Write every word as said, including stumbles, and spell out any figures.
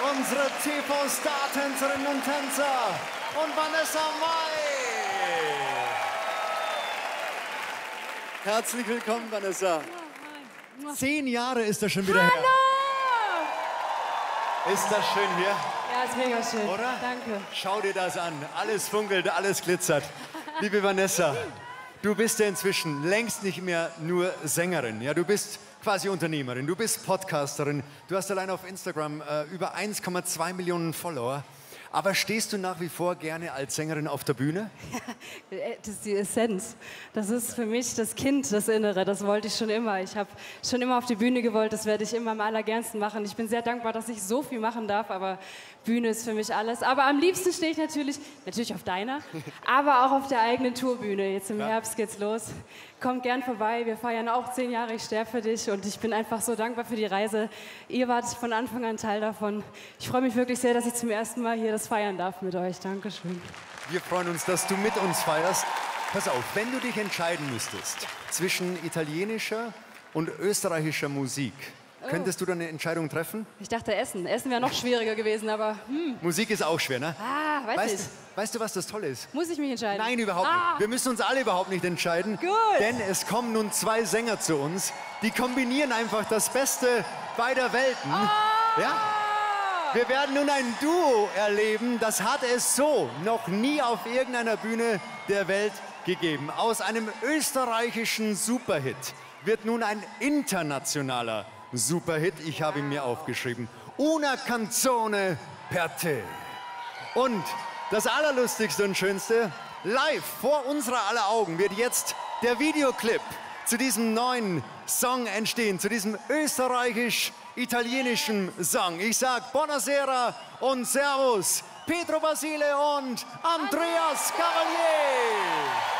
unsere T V-Star-Tänzerinnen und Tänzer und Vanessa Mai. Herzlich willkommen, Vanessa. Zehn Jahre ist das schon wieder Hallo! her. Ist das schön hier? Ja, ist mega schön. Oder? Danke. Schau dir das an. Alles funkelt, alles glitzert. Liebe Vanessa, du bist ja inzwischen längst nicht mehr nur Sängerin. Ja, du bist quasi Unternehmerin, du bist Podcasterin. Du hast allein auf Instagram äh, über eins Komma zwei Millionen Follower. Aber stehst du nach wie vor gerne als Sängerin auf der Bühne? Das ist die Essenz. Das ist für mich das Kind, das Innere. Das wollte ich schon immer. Ich habe schon immer auf die Bühne gewollt. Das werde ich immer am allergernsten machen. Ich bin sehr dankbar, dass ich so viel machen darf. Aber Bühne ist für mich alles. Aber am liebsten stehe ich natürlich, natürlich auf deiner, aber auch auf der eigenen Tourbühne. Jetzt im ja. Herbst geht's los. Kommt gern vorbei. Wir feiern auch zehn Jahre. Ich sterbe für dich. Und ich bin einfach so dankbar für die Reise. Ihr wart von Anfang an Teil davon. Ich freue mich wirklich sehr, dass ich zum ersten Mal hier das feiern darf mit euch. Dankeschön. Wir freuen uns, dass du mit uns feierst. Pass auf, wenn du dich entscheiden müsstest zwischen italienischer und österreichischer Musik, oh. könntest du dann eine Entscheidung treffen? Ich dachte Essen. Essen wäre noch schwieriger gewesen, aber... Hm. Musik ist auch schwer, ne? Ah, weiß weißt, ich. Weißt du, was das Tolle ist? Muss ich mich entscheiden? Nein, überhaupt ah. nicht. Wir müssen uns alle überhaupt nicht entscheiden. Gut. Denn es kommen nun zwei Sänger zu uns, die kombinieren einfach das Beste beider Welten. Ah. Ja? Wir werden nun ein Duo erleben, das hat es so noch nie auf irgendeiner Bühne der Welt gegeben. Aus einem österreichischen Superhit wird nun ein internationaler Superhit. Ich habe ihn mir aufgeschrieben. Una canzone per te. Und das Allerlustigste und Schönste, live vor unserer aller Augen wird jetzt der Videoclip zu diesem neuen Song entstehen, zu diesem österreichisch-italienischen Song. Ich sag Buonasera und Servus, Pietro Basile und Andreas Cavalier.